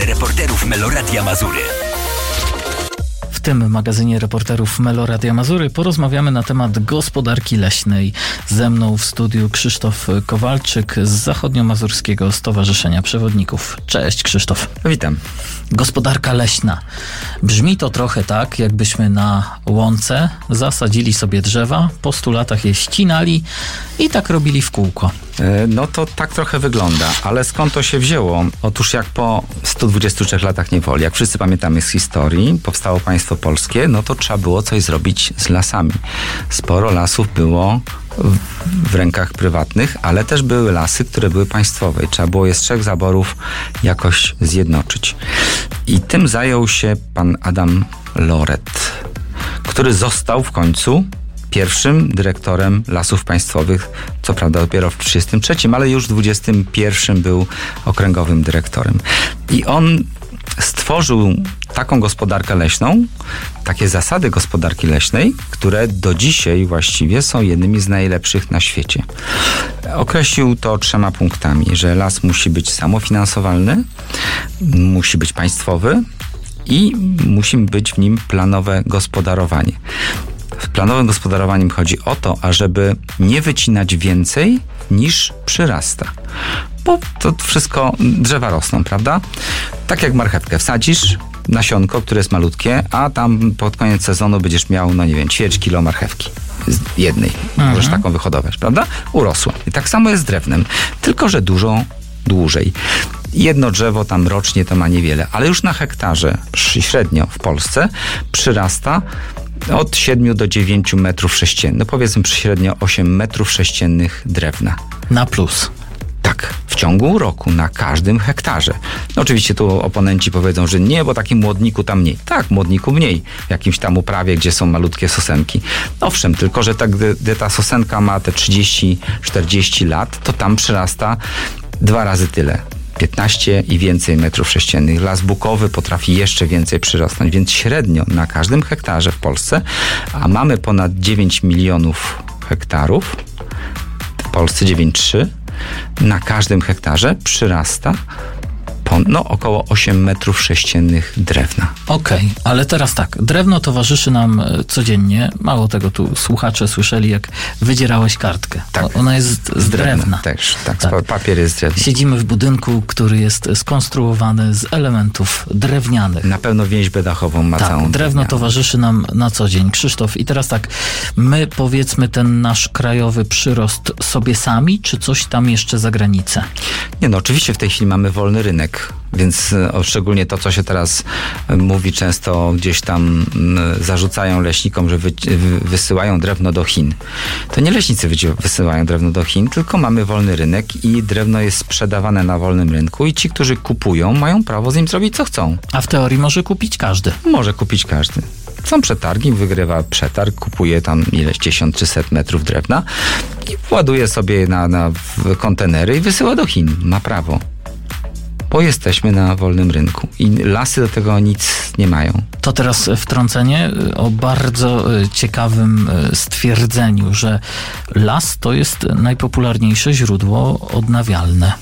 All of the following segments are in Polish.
Reporterów Meloradia Mazury. W tym magazynie reporterów Meloradia Mazury porozmawiamy na temat gospodarki leśnej. Ze mną w studiu Krzysztof Kowalczyk z Zachodniomazurskiego Stowarzyszenia Przewodników. Cześć Krzysztof. Witam. Gospodarka leśna. Brzmi to trochę tak, jakbyśmy na łące zasadzili sobie drzewa, po 100 latach je ścinali i tak robili w kółko. No to tak trochę wygląda, ale skąd to się wzięło? Otóż jak po 123 latach niewoli, jak wszyscy pamiętamy z historii, powstało państwo polskie, no to trzeba było coś zrobić z lasami. Sporo lasów było w rękach prywatnych, ale też były lasy, które były państwowe. Trzeba było je z 3 zaborów jakoś zjednoczyć. I tym zajął się pan Adam Loret, który został w końcu pierwszym dyrektorem Lasów Państwowych, co prawda dopiero w 1933, ale już w 1921 był okręgowym dyrektorem. I on stworzył taką gospodarkę leśną, takie zasady gospodarki leśnej, które do dzisiaj właściwie są jednymi z najlepszych na świecie. Określił to 3 punktami, że las musi być samofinansowalny, musi być państwowy i musi być w nim planowe gospodarowanie. W planowym gospodarowaniu chodzi o to, ażeby nie wycinać więcej niż przyrasta. Bo to wszystko, drzewa rosną, prawda? Tak jak marchewkę wsadzisz, nasionko, które jest malutkie, a tam pod koniec sezonu będziesz miał, no nie wiem, ćwierć kilo marchewki. Jednej. Możesz taką wyhodować, prawda? Urosła. I tak samo jest z drewnem. Tylko że dużo dłużej. Jedno drzewo tam rocznie to ma niewiele, ale już na hektarze średnio w Polsce przyrasta od 7 do 9 metrów sześciennych. Powiedzmy średnio 8 metrów sześciennych drewna. Na plus. Tak, w ciągu roku, na każdym hektarze. No oczywiście tu oponenci powiedzą, że nie, bo takim młodniku tam mniej. Tak, młodniku mniej. W jakimś tam uprawie, gdzie są malutkie sosenki. Owszem, tylko że tak, gdy ta sosenka ma te 30-40 lat, to tam przyrasta 2 razy tyle. 15 i więcej metrów sześciennych. Las bukowy potrafi jeszcze więcej przyrosnąć, więc średnio na każdym hektarze w Polsce, a mamy ponad 9 milionów hektarów, w Polsce 9,3, na każdym hektarze przyrasta około 8 metrów sześciennych drewna. Okej, ale teraz tak, drewno towarzyszy nam codziennie. Mało tego, tu słuchacze słyszeli, jak wydzierałeś kartkę. Tak. Ona jest z drewna. Też, tak. Papier jest z drewna. Siedzimy w budynku, który jest skonstruowany z elementów drewnianych. Na pewno więźbę dachową ma całą drewno drewnianą. towarzyszy nam na co dzień. Krzysztof, i teraz tak, my powiedzmy ten nasz krajowy przyrost sobie sami, czy coś tam jeszcze za granicę? Nie, no oczywiście w tej chwili mamy wolny rynek, więc szczególnie to, co się teraz mówi często, gdzieś tam zarzucają leśnikom, że wysyłają drewno do Chin. To nie leśnicy wysyłają drewno do Chin, tylko mamy wolny rynek i drewno jest sprzedawane na wolnym rynku i ci, którzy kupują, mają prawo z nim zrobić, co chcą. A w teorii może kupić każdy. Może kupić każdy. Są przetargi, wygrywa przetarg, kupuje tam ileś 10 czy 100 metrów drewna i ładuje sobie w kontenery i wysyła do Chin. Ma prawo. Bo jesteśmy na wolnym rynku i lasy do tego nic nie mają. To teraz wtrącenie o bardzo ciekawym stwierdzeniu, że las to jest najpopularniejsze źródło odnawialne.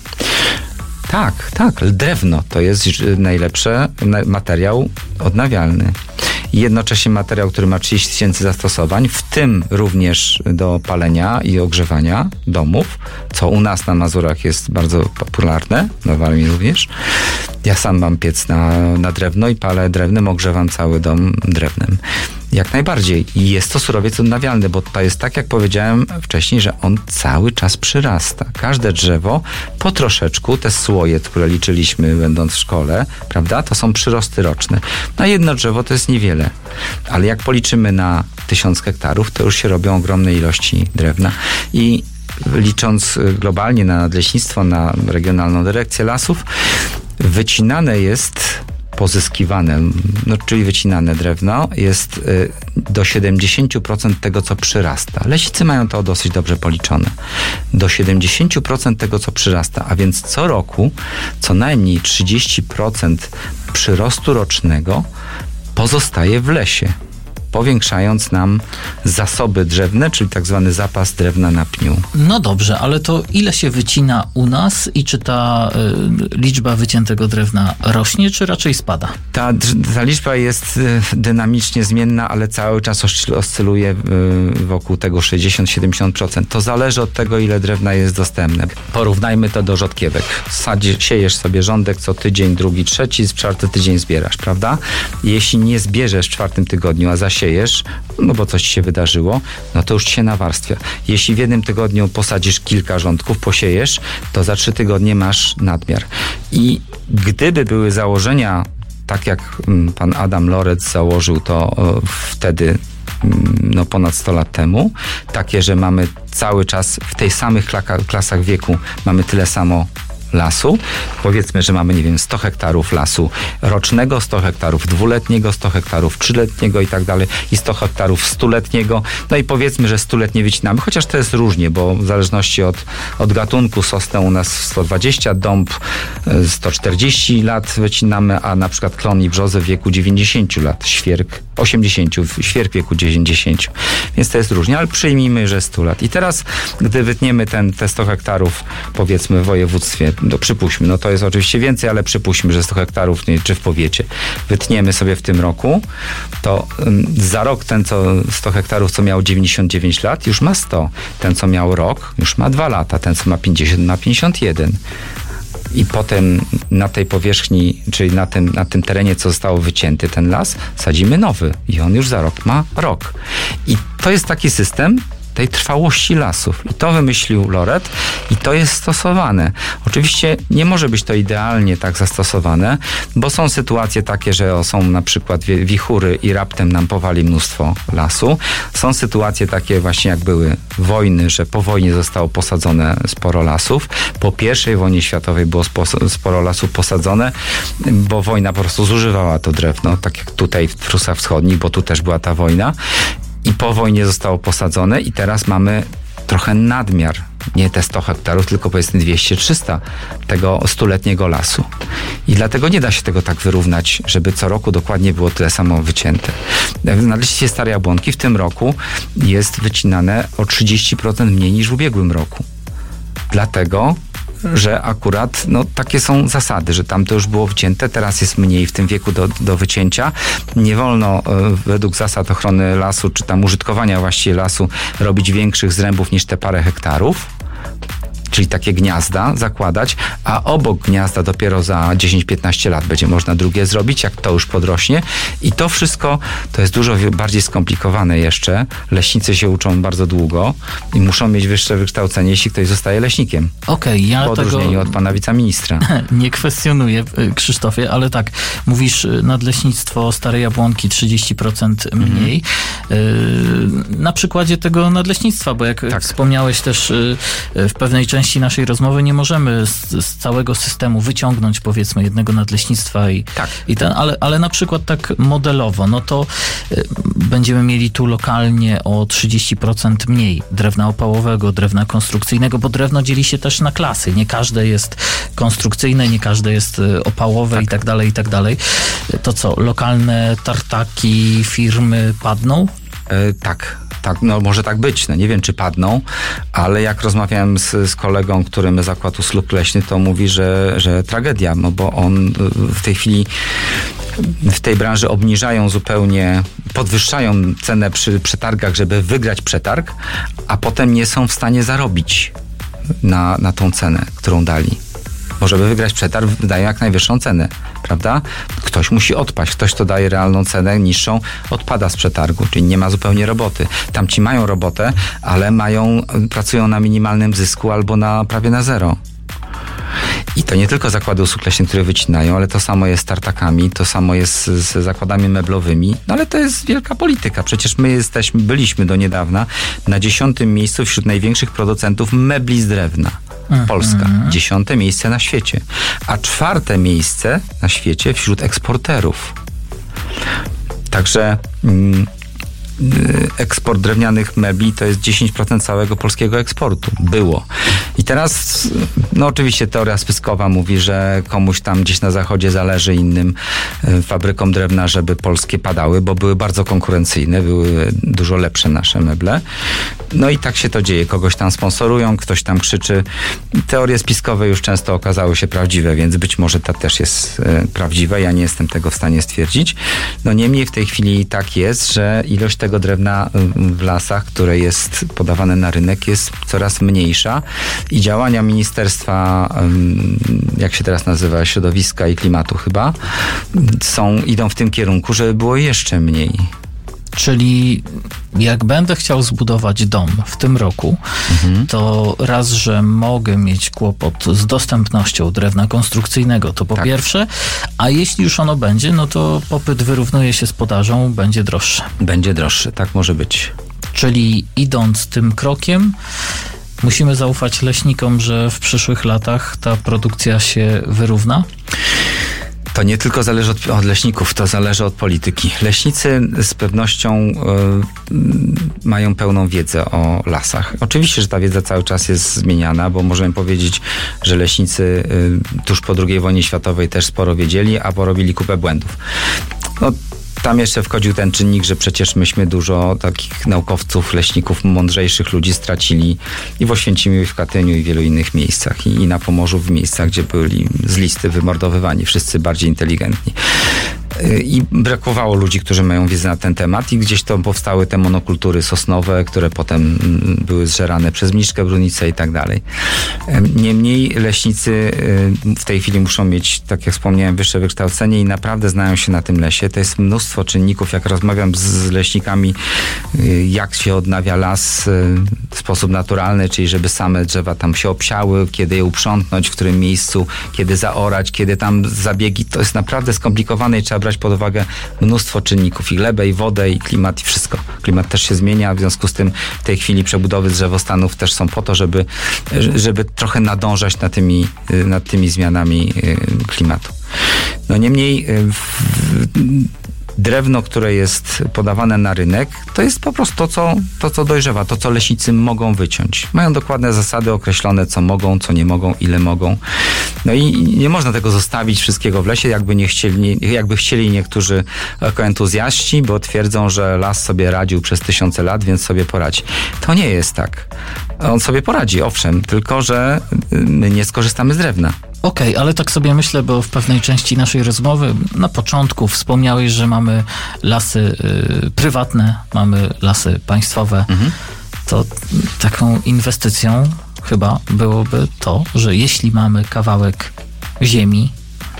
Tak. Drewno to jest najlepszy materiał odnawialny. I jednocześnie materiał, który ma 30 000 zastosowań, w tym również do palenia i ogrzewania domów, co u nas na Mazurach jest bardzo popularne, na Warmii również. Ja sam mam piec na drewno i palę drewnem, ogrzewam cały dom drewnem. Jak najbardziej. I jest to surowiec odnawialny, bo to jest tak, jak powiedziałem wcześniej, że on cały czas przyrasta. Każde drzewo po troszeczku, te słoje, które liczyliśmy będąc w szkole, prawda, to są przyrosty roczne. Na jedno drzewo to jest niewiele, ale jak policzymy na 1000 hektarów, to już się robią ogromne ilości drewna. I licząc globalnie na nadleśnictwo, na Regionalną Dyrekcję Lasów, wycinane jest pozyskiwane, czyli wycinane drewno jest do 70% tego, co przyrasta. Leśnicy mają to dosyć dobrze policzone. Do 70% tego, co przyrasta, a więc co roku co najmniej 30% przyrostu rocznego pozostaje w lesie. powiększając nam zasoby drzewne, czyli tak zwany zapas drewna na pniu. No dobrze, ale to ile się wycina u nas i czy ta liczba wyciętego drewna rośnie, czy raczej spada? Ta liczba jest dynamicznie zmienna, ale cały czas oscyluje wokół tego 60-70%. To zależy od tego, ile drewna jest dostępne. Porównajmy to do rzodkiewek. Siejesz sobie rządek co tydzień, drugi, trzeci, w czwarty tydzień zbierasz, prawda? Jeśli nie zbierzesz w czwartym tygodniu, a zasiejesz, no bo coś ci się wydarzyło, no to już ci się nawarstwia. Jeśli w jednym tygodniu posadzisz kilka rządków, posiejesz, to za 3 tygodnie masz nadmiar. I gdyby były założenia, tak jak pan Adam Lorenz założył to wtedy, no ponad 100 lat temu, takie, że mamy cały czas w tej samych klasach wieku mamy tyle samo lasu. Powiedzmy, że mamy, nie wiem, 100 hektarów lasu rocznego, 100 hektarów dwuletniego, 100 hektarów trzyletniego i tak dalej, i 100 hektarów stuletniego. No i powiedzmy, że stuletnie wycinamy, chociaż to jest różnie, bo w zależności od gatunku sosnę u nas 120, dąb 140 lat wycinamy, a na przykład klon i brzozę w wieku 90 lat, świerk 80, świerk w wieku 90. Więc to jest różnie, ale przyjmijmy, że 100 lat. I teraz, gdy wytniemy te 100 hektarów, powiedzmy w województwie, przypuśćmy, no to jest oczywiście więcej, ale przypuśćmy, że 100 hektarów, czy w powiecie, wytniemy sobie w tym roku, to za rok ten, co 100 hektarów, co miał 99 lat, już ma 100. Ten, co miał rok, już ma 2 lata. Ten, co ma 50, ma 51. I potem na tej powierzchni, czyli na tym terenie, co zostało wycięty, ten las, sadzimy nowy. I on już za rok ma rok. I to jest taki system tej trwałości lasów. I to wymyślił Loret i to jest stosowane. Oczywiście nie może być to idealnie tak zastosowane, bo są sytuacje takie, że są na przykład wichury i raptem nam powali mnóstwo lasu. Są sytuacje takie właśnie, jak były wojny, że po wojnie zostało posadzone sporo lasów. Po I wojnie światowej było sporo lasów posadzone, bo wojna po prostu zużywała to drewno, tak jak tutaj w Prusach Wschodnich, bo tu też była ta wojna. I po wojnie zostało posadzone i teraz mamy trochę nadmiar. Nie te 100 hektarów, tylko powiedzmy 200-300 tego stuletniego lasu. I dlatego nie da się tego tak wyrównać, żeby co roku dokładnie było tyle samo wycięte. W Nadleśnictwie Stare Jabłonki w tym roku jest wycinane o 30% mniej niż w ubiegłym roku. Dlatego, że akurat takie są zasady, że tam to już było wycięte, teraz jest mniej w tym wieku do wycięcia. Nie wolno według zasad ochrony lasu, czy tam użytkowania właściwie lasu, robić większych zrębów niż te parę hektarów, czyli takie gniazda zakładać, a obok gniazda dopiero za 10-15 lat będzie można drugie zrobić, jak to już podrośnie. I to wszystko to jest dużo bardziej skomplikowane jeszcze. Leśnicy się uczą bardzo długo i muszą mieć wyższe wykształcenie, jeśli ktoś zostaje leśnikiem. Okej, ja w odróżnieniu od pana wiceministra. Nie kwestionuję, Krzysztofie, ale tak, mówisz Nadleśnictwo Stare Jabłonki 30% mniej. Na przykładzie tego nadleśnictwa, bo jak wspomniałeś też w pewnej części naszej rozmowy, nie możemy z całego systemu wyciągnąć, powiedzmy, jednego nadleśnictwa i ten, ale na przykład tak modelowo, no to będziemy mieli tu lokalnie o 30% mniej drewna opałowego, drewna konstrukcyjnego, bo drewno dzieli się też na klasy. Nie każde jest konstrukcyjne, nie każde jest opałowe i tak dalej, i tak dalej. To co, lokalne tartaki, firmy padną? Tak, no może tak być. No nie wiem, czy padną, ale jak rozmawiałem z kolegą, który ma zakład usług leśnych, to mówi, że tragedia, no bo on w tej chwili w tej branży obniżają zupełnie, podwyższają cenę przy przetargach, żeby wygrać przetarg, a potem nie są w stanie zarobić na tą cenę, którą dali. Bo żeby wygrać przetarg, dają jak najwyższą cenę, prawda? Ktoś musi odpaść. Ktoś, kto daje realną cenę niższą, odpada z przetargu, czyli nie ma zupełnie roboty. Tamci mają robotę, ale pracują na minimalnym zysku albo prawie na zero. I to nie tylko zakłady usług leśnych, które wycinają, ale to samo jest z tartakami, to samo jest z zakładami meblowymi, no ale to jest wielka polityka. Przecież my byliśmy do niedawna na 10. miejscu wśród największych producentów mebli z drewna. Polska. 10. miejsce na świecie. A 4. miejsce na świecie wśród eksporterów. Także eksport drewnianych mebli to jest 10% całego polskiego eksportu. Było. I teraz, no oczywiście teoria spiskowa mówi, że komuś tam gdzieś na zachodzie zależy innym fabrykom drewna, żeby polskie padały, bo były bardzo konkurencyjne, były dużo lepsze nasze meble. No i tak się to dzieje. Kogoś tam sponsorują, ktoś tam krzyczy. Teorie spiskowe już często okazały się prawdziwe, więc być może ta też jest prawdziwa. Ja nie jestem tego w stanie stwierdzić. No niemniej w tej chwili tak jest, że ilość tego drewna w lasach, które jest podawane na rynek, jest coraz mniejsza i działania Ministerstwa, jak się teraz nazywa, Środowiska i Klimatu chyba, idą w tym kierunku, żeby było jeszcze mniej. Czyli jak będę chciał zbudować dom w tym roku, to raz, że mogę mieć kłopot z dostępnością drewna konstrukcyjnego, to po pierwsze, a jeśli już ono będzie, no to popyt wyrównuje się z podażą, będzie droższe. Będzie droższe, tak może być. Czyli idąc tym krokiem, musimy zaufać leśnikom, że w przyszłych latach ta produkcja się wyrówna? To nie tylko zależy od leśników, to zależy od polityki. Leśnicy z pewnością mają pełną wiedzę o lasach. Oczywiście, że ta wiedza cały czas jest zmieniana, bo możemy powiedzieć, że leśnicy tuż po II wojnie światowej też sporo wiedzieli, a porobili kupę błędów. No, tam jeszcze wchodził ten czynnik, że przecież myśmy dużo takich naukowców, leśników, mądrzejszych ludzi stracili i w Oświęcimiu, i w Katyniu, i w wielu innych miejscach. I na Pomorzu, w miejscach, gdzie byli z listy wymordowywani, wszyscy bardziej inteligentni. I brakowało ludzi, którzy mają wiedzę na ten temat i gdzieś to powstały te monokultury sosnowe, które potem były zżerane przez mniszkę, brunicę i tak dalej. Niemniej leśnicy w tej chwili muszą mieć, tak jak wspomniałem, wyższe wykształcenie i naprawdę znają się na tym lesie. To jest mnóstwo czynników. Jak rozmawiam z leśnikami, jak się odnawia las w sposób naturalny, czyli żeby same drzewa tam się obsiały, kiedy je uprzątnąć, w którym miejscu, kiedy zaorać, kiedy tam zabiegi. To jest naprawdę skomplikowane i trzeba brać pod uwagę mnóstwo czynników, i glebę, i wodę, i klimat, i wszystko. Klimat też się zmienia, w związku z tym w tej chwili przebudowy drzewostanów też są po to, żeby trochę nadążać nad tymi zmianami klimatu. No niemniej drewno, które jest podawane na rynek, to jest po prostu to, co dojrzewa, to, co leśnicy mogą wyciąć. Mają dokładne zasady określone, co mogą, co nie mogą, ile mogą. No i nie można tego zostawić wszystkiego w lesie, jakby chcieli niektórzy ekoentuzjaści, bo twierdzą, że las sobie radził przez tysiące lat, więc sobie poradzi. To nie jest tak. On sobie poradzi, owszem, tylko że my nie skorzystamy z drewna. Okej, ale tak sobie myślę, bo w pewnej części naszej rozmowy na początku wspomniałeś, że mamy lasy prywatne, mamy lasy państwowe. To taką inwestycją chyba byłoby to, że jeśli mamy kawałek ziemi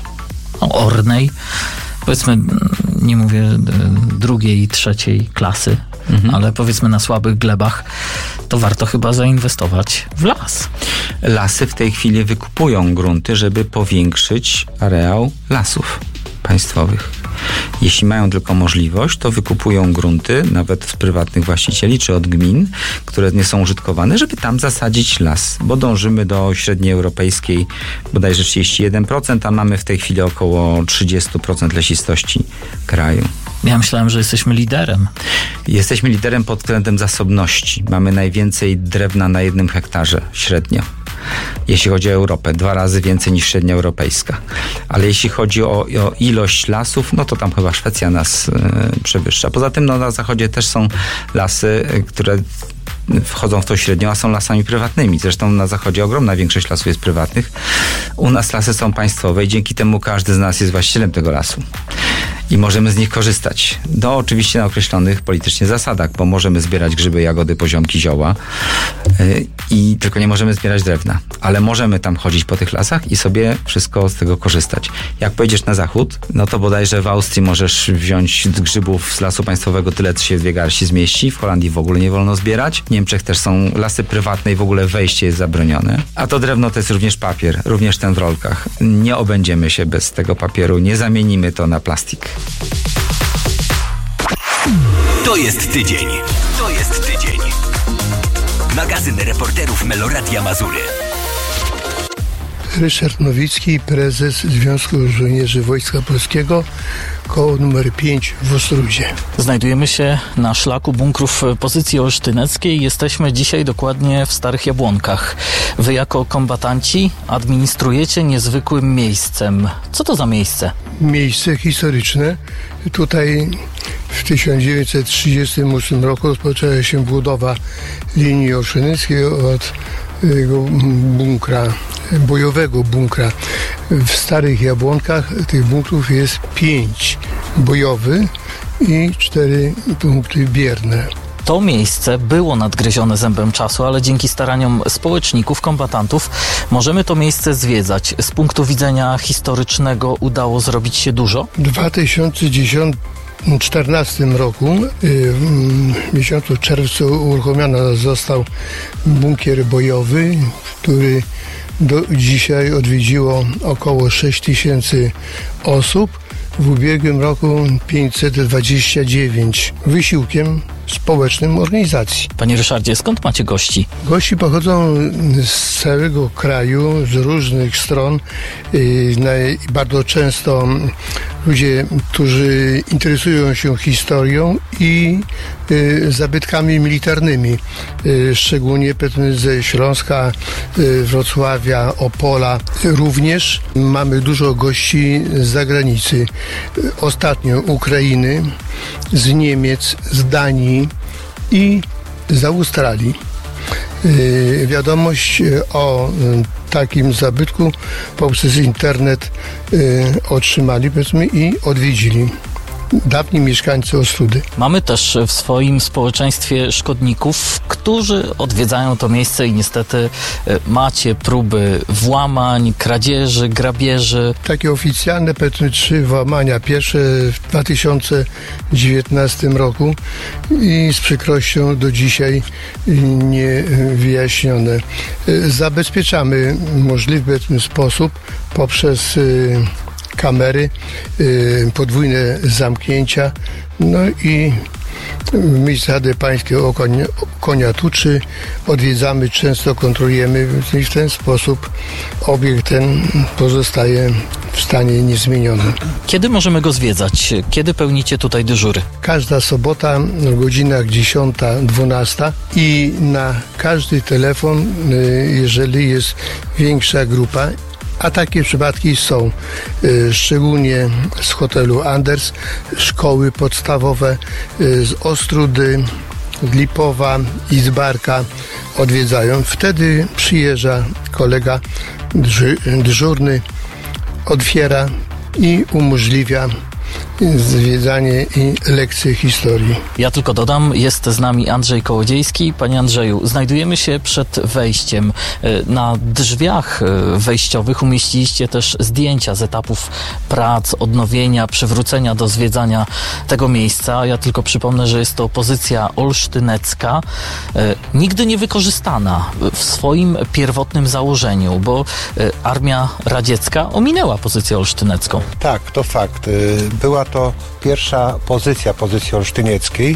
ornej, powiedzmy, nie mówię drugiej, trzeciej klasy, ale powiedzmy na słabych glebach, to warto chyba zainwestować w las. Lasy w tej chwili wykupują grunty, żeby powiększyć areał lasów państwowych. Jeśli mają tylko możliwość, to wykupują grunty, nawet z prywatnych właścicieli, czy od gmin, które nie są użytkowane, żeby tam zasadzić las, bo dążymy do średniej europejskiej bodajże 31%, a mamy w tej chwili około 30% lesistości kraju. Ja myślałem, że jesteśmy liderem. Jesteśmy liderem pod względem zasobności. Mamy najwięcej drewna na 1 hektarze średnio. Jeśli chodzi o Europę, 2 razy więcej niż średnia europejska. Ale jeśli chodzi o ilość lasów, no to tam chyba Szwecja nas przewyższa. Poza tym na zachodzie też są lasy, które wchodzą w to średnio, a są lasami prywatnymi. Zresztą na zachodzie ogromna większość lasów jest prywatnych. U nas lasy są państwowe i dzięki temu każdy z nas jest właścicielem tego lasu. I możemy z nich korzystać. Oczywiście na określonych politycznie zasadach, bo możemy zbierać grzyby, jagody, poziomki, zioła i tylko nie możemy zbierać drewna. Ale możemy tam chodzić po tych lasach i sobie wszystko z tego korzystać. Jak pojedziesz na zachód, no to bodajże w Austrii możesz wziąć grzybów z lasu państwowego tyle, co się w 2 garści zmieści. W Holandii w ogóle nie wolno zbierać. W Niemczech też są lasy prywatne i w ogóle wejście jest zabronione. A to drewno to jest również papier, również ten w rolkach. Nie obędziemy się bez tego papieru, nie zamienimy to na plastik. To jest tydzień. To jest tydzień. Magazyn reporterów Meloradia Mazury. Ryszard Nowicki, prezes Związku Żołnierzy Wojska Polskiego, koło numer 5 w Ostródzie. Znajdujemy się na szlaku bunkrów pozycji olsztyneckiej. Jesteśmy dzisiaj dokładnie w Starych Jabłonkach. Wy jako kombatanci administrujecie niezwykłym miejscem. Co to za miejsce? Miejsce historyczne. Tutaj w 1938 roku rozpoczęła się budowa linii olsztyneckiej od bunkra, bojowego bunkra. W Starych Jabłonkach tych bunkrów jest 5. Bojowy i 4 punkty bierne. To miejsce było nadgryzione zębem czasu, ale dzięki staraniom społeczników, kombatantów możemy to miejsce zwiedzać. Z punktu widzenia historycznego udało zrobić się dużo? W 2014 roku w miesiącu czerwcu uruchomiony został bunkier bojowy, który do dzisiaj odwiedziło około 6 000 osób. W ubiegłym roku 529 wysiłkiem społecznym organizacji. Panie Ryszardzie, skąd macie gości? Gości pochodzą z całego kraju, z różnych stron. Bardzo często ludzie, którzy interesują się historią i zabytkami militarnymi, szczególnie ze Śląska, Wrocławia, Opola. Również mamy dużo gości z zagranicy. Ostatnio Ukrainy, z Niemiec, z Danii i z Australii. Wiadomość o takim zabytku poprzez internet otrzymali, powiedzmy, i odwiedzili dawni mieszkańcy Ostródy. Mamy też w swoim społeczeństwie szkodników, którzy odwiedzają to miejsce i niestety macie próby włamań, kradzieży, grabieży. Takie oficjalne, powiedzmy, 3 włamania. Pierwsze w 2019 roku i z przykrością do dzisiaj nie wyjaśnione. Zabezpieczamy możliwy, powiedzmy, sposób poprzez kamery, podwójne zamknięcia, no i w myśl zasady pańskiej konia tuczy odwiedzamy, często kontrolujemy i w ten sposób obiekt ten pozostaje w stanie niezmienionym. Kiedy możemy go zwiedzać? Kiedy pełnicie tutaj dyżury? Każda sobota w godzinach 10-12 i na każdy telefon, jeżeli jest większa grupa. A takie przypadki są szczególnie z hotelu Anders, szkoły podstawowe z Ostródy, Lipowa i z Barka odwiedzają. Wtedy przyjeżdża kolega dyżurny, otwiera i umożliwia zwiedzanie i lekcje historii. Ja tylko dodam, jest z nami Andrzej Kołodziejski. Panie Andrzeju, znajdujemy się przed wejściem. Na drzwiach wejściowych umieściliście też zdjęcia z etapów prac, odnowienia, przywrócenia do zwiedzania tego miejsca. Ja tylko przypomnę, że jest to pozycja olsztynecka, nigdy nie wykorzystana w swoim pierwotnym założeniu, bo armia radziecka ominęła pozycję olsztynecką. Tak, to fakt. Była to pierwsza pozycja olsztynieckiej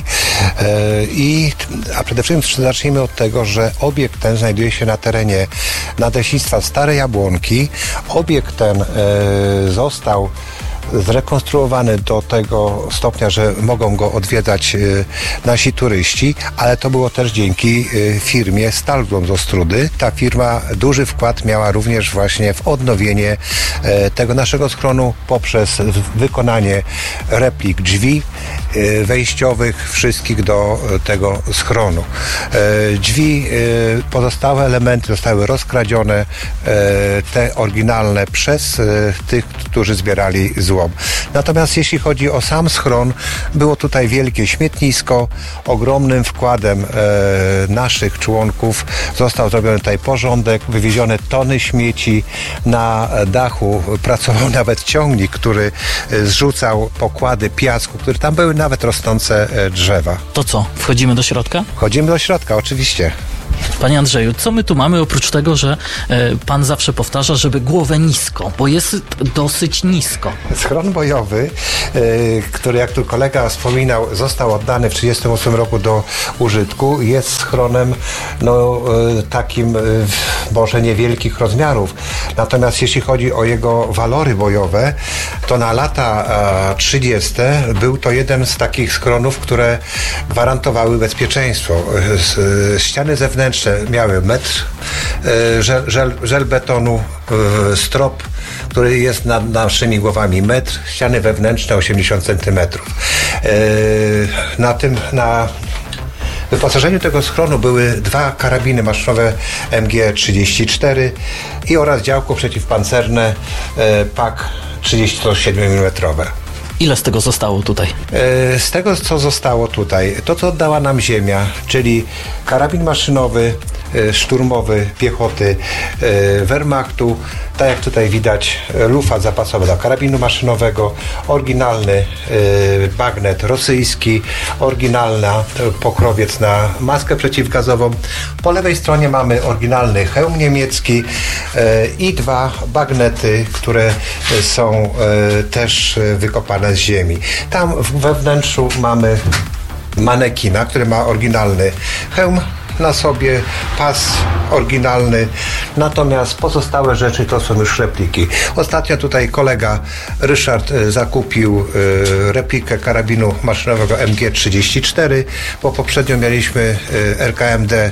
a przede wszystkim zacznijmy od tego, że obiekt ten znajduje się na terenie Nadleśnictwa Stare Jabłonki. Obiekt ten został zrekonstruowany do tego stopnia, że mogą go odwiedzać nasi turyści, ale to było też dzięki firmie Stalgrom z Ostródy. Ta firma duży wkład miała również właśnie w odnowienie tego naszego schronu poprzez wykonanie replik drzwi wejściowych wszystkich do tego schronu. Drzwi, pozostałe elementy zostały rozkradzione, te oryginalne przez tych, którzy zbierali złom. Natomiast jeśli chodzi o sam schron, było tutaj wielkie śmietnisko. Ogromnym wkładem naszych członków został zrobiony tutaj porządek, wywiezione tony śmieci. Na dachu pracował nawet ciągnik, który zrzucał pokłady piasku, które tam były nawet rosnące drzewa. To co, wchodzimy do środka? Wchodzimy do środka, oczywiście. Panie Andrzeju, co my tu mamy oprócz tego, że pan zawsze powtarza, żeby głowę nisko, bo jest dosyć nisko. Schron bojowy, który jak tu kolega wspominał, został oddany w 1938 roku do użytku, jest schronem takim może niewielkich rozmiarów. Natomiast jeśli chodzi o jego walory bojowe, to na lata 30. był to jeden z takich schronów, które gwarantowały bezpieczeństwo. Ściany zewnętrzne miały metr żelbetonu, strop, który jest nad naszymi głowami metr, ściany wewnętrzne 80 cm. Na wyposażeniu tego schronu były 2 karabiny maszynowe MG-34 i oraz działko przeciwpancerne PAK 37 mm. Ile z tego zostało tutaj? Z tego, co zostało tutaj, to co oddała nam ziemia, czyli karabin maszynowy, szturmowy, piechoty, Wehrmachtu, tak jak tutaj widać, lufa zapasowa do karabinu maszynowego, oryginalny bagnet rosyjski, oryginalna pokrowiec na maskę przeciwgazową. Po lewej stronie mamy oryginalny hełm niemiecki i 2 bagnety, które są też wykopane z ziemi. Tam we wnętrzu mamy manekina, który ma oryginalny hełm na sobie, pas oryginalny, natomiast pozostałe rzeczy to są już repliki. Ostatnio tutaj kolega Ryszard zakupił replikę karabinu maszynowego MG-34, bo poprzednio mieliśmy RKMD,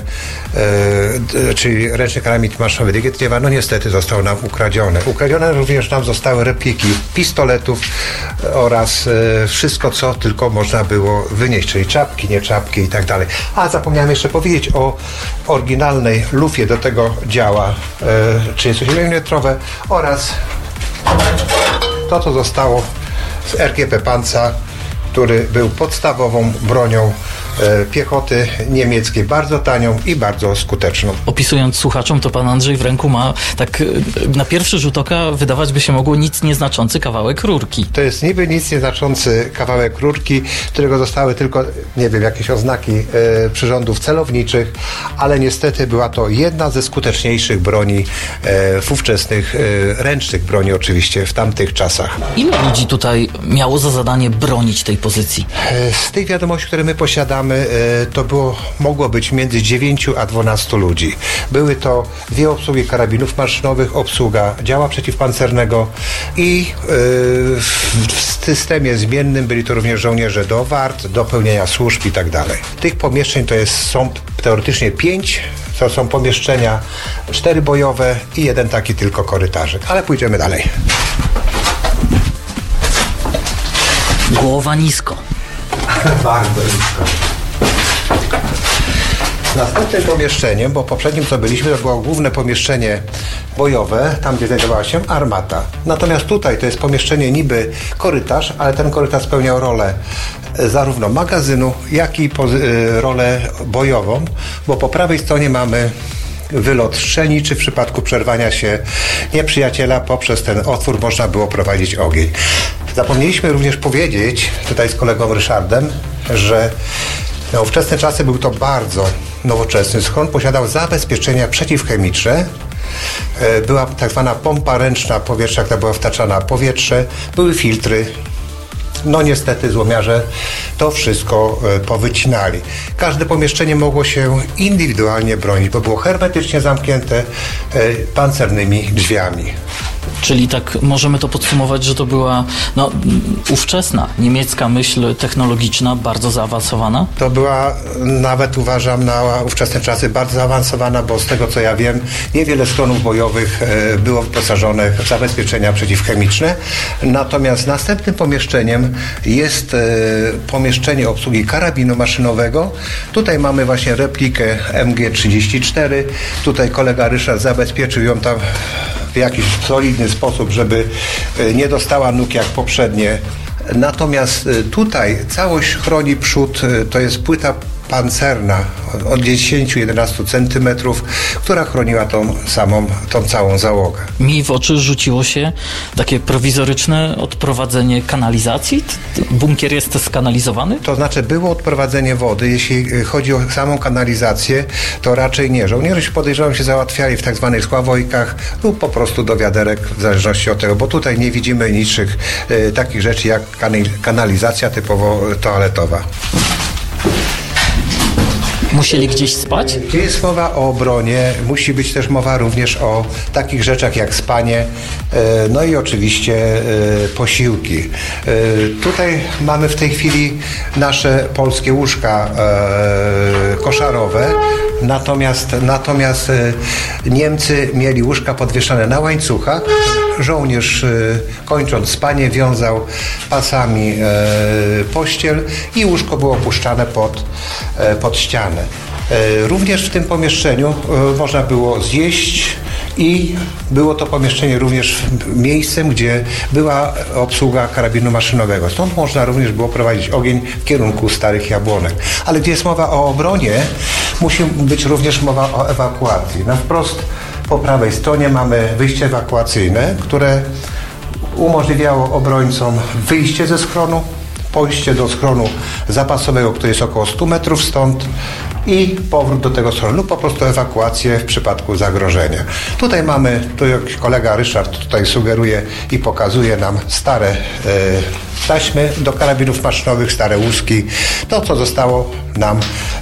czyli ręczny karabin maszynowy Digitiewa, no niestety został nam ukradziony. Ukradzione również nam zostały repliki pistoletów oraz wszystko, co tylko można było wynieść, czyli czapki, nie czapki i tak dalej. A zapomniałem jeszcze powiedzieć o oryginalnej lufie do tego działa 37 mm oraz to, co zostało z RGP Panzer, który był podstawową bronią piechoty niemieckiej, bardzo tanią i bardzo skuteczną. Opisując słuchaczom, to pan Andrzej w ręku ma tak na pierwszy rzut oka wydawać by się mogło nic nieznaczący kawałek rurki. To jest niby nic nieznaczący kawałek rurki, którego zostały tylko, nie wiem, jakieś oznaki przyrządów celowniczych, ale niestety była to jedna ze skuteczniejszych broni ówczesnych, ręcznych broni oczywiście w tamtych czasach. Ile ludzi tutaj miało za zadanie bronić tej pozycji? Z tych wiadomości, które my posiadamy, to mogło być między 9 a 12 ludzi. Były to 2 obsługi karabinów maszynowych, obsługa działa przeciwpancernego i w systemie zmiennym byli to również żołnierze do wart, do pełnienia służb i tak dalej. Tych pomieszczeń są teoretycznie 5, to są pomieszczenia 4 bojowe i 1 taki tylko korytarzek. Ale pójdziemy dalej. Głowa nisko. Bardzo nisko. Następnym pomieszczeniem, bo poprzednim co byliśmy, to było główne pomieszczenie bojowe, tam gdzie znajdowała się armata. Natomiast tutaj to jest pomieszczenie niby korytarz, ale ten korytarz spełniał rolę zarówno magazynu, jak i rolę bojową, bo po prawej stronie mamy wylot strzelniczy. W przypadku przerwania się nieprzyjaciela poprzez ten otwór można było prowadzić ogień. Zapomnieliśmy również powiedzieć, tutaj z kolegą Ryszardem, że na ówczesne czasy był to bardzo nowoczesny schron, posiadał zabezpieczenia przeciwchemiczne, była tak zwana pompa ręczna powietrza, która była wtaczana powietrze, były filtry. No niestety złomiarze to wszystko powycinali. Każde pomieszczenie mogło się indywidualnie bronić, bo było hermetycznie zamknięte pancernymi drzwiami. Czyli tak możemy to podsumować, że to była ówczesna niemiecka myśl technologiczna, bardzo zaawansowana? To była, nawet uważam, na ówczesne czasy bardzo zaawansowana, bo z tego co ja wiem, niewiele schronów bojowych było wyposażonych w zabezpieczenia przeciwchemiczne. Natomiast następnym pomieszczeniem jest pomieszczenie obsługi karabinu maszynowego. Tutaj mamy właśnie replikę MG-34. Tutaj kolega Ryszard zabezpieczył ją tam w jakiś solidny sposób, żeby nie dostała nóg jak poprzednie. Natomiast tutaj całość chroni przód, to jest płyta pancerna od 10-11 centymetrów, która chroniła tą całą załogę. Mi w oczy rzuciło się takie prowizoryczne odprowadzenie kanalizacji. Bunkier jest skanalizowany? To znaczy było odprowadzenie wody. Jeśli chodzi o samą kanalizację, to raczej nie. Żołnierze, podejrzewam, się załatwiali w tak zwanych sławojkach lub po prostu do wiaderek, w zależności od tego, bo tutaj nie widzimy niczych takich rzeczy jak kanalizacja typowo toaletowa. Musieli gdzieś spać? Gdzie jest mowa o obronie, musi być też mowa również o takich rzeczach jak spanie, no i oczywiście posiłki. Tutaj mamy w tej chwili nasze polskie łóżka koszarowe, natomiast Niemcy mieli łóżka podwieszane na łańcuchach. Żołnierz, kończąc spanie, wiązał pasami pościel i łóżko było opuszczane pod ścianę. Również w tym pomieszczeniu można było zjeść i było to pomieszczenie również miejscem, gdzie była obsługa karabinu maszynowego. Stąd można również było prowadzić ogień w kierunku Starych Jabłonek. Ale gdzie jest mowa o obronie, musi być również mowa o ewakuacji. Na wprost po prawej stronie mamy wyjście ewakuacyjne, które umożliwiało obrońcom wyjście ze schronu, pójście do schronu zapasowego, który jest około 100 metrów stąd i powrót do tego schronu lub po prostu ewakuację w przypadku zagrożenia. Tutaj mamy, jak kolega Ryszard tutaj sugeruje i pokazuje nam stare taśmy do karabinów maszynowych, stare łuski, to co zostało nam,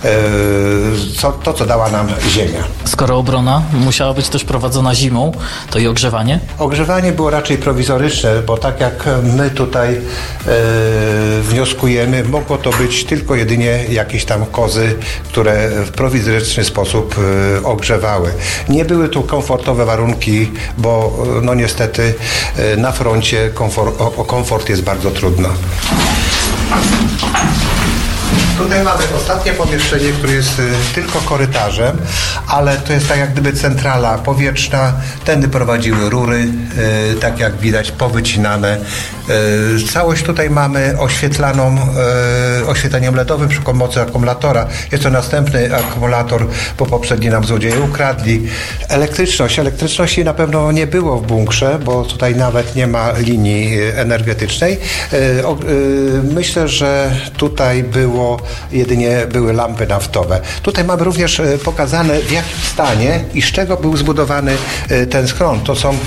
co dała nam ziemia. Skoro obrona musiała być też prowadzona zimą, to i ogrzewanie? Ogrzewanie było raczej prowizoryczne, bo tak jak my tutaj wnioskujemy, mogło to być tylko jedynie jakieś tam kozy, które w prowizoryczny sposób ogrzewały. Nie były tu komfortowe warunki, bo no niestety na froncie o komfort jest bardzo trudno. Tutaj mamy ostatnie pomieszczenie, które jest tylko korytarzem, ale to jest tak jak gdyby centrala powietrzna. Tędy prowadziły rury, tak jak widać, powycinane. Całość tutaj mamy oświetlaną oświetleniem LEDowym przy pomocy akumulatora. Jest to następny akumulator, bo poprzedni nam złodzieje ukradli. Elektryczności na pewno nie było w bunkrze, bo tutaj nawet nie ma linii energetycznej. Myślę, że tutaj jedynie były lampy naftowe. Tutaj mamy również pokazane, w jakim stanie i z czego był zbudowany ten schron. To są